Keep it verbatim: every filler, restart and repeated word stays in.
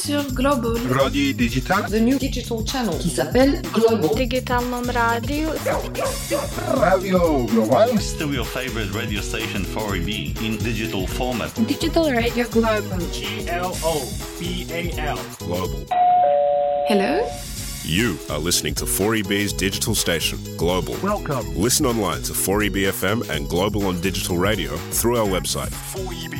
sur Global. Radio Digital. The new digital channel qui s'appelle Global. Digitalnom radio. Radio Global. Still your favorite radio station four E B in digital format. Digital Radio Global. G L O B A L. Global. Hello? You are listening to four E B's digital station, Global. Welcome. Listen online to four E B F M and Global on digital radio through our website. four E B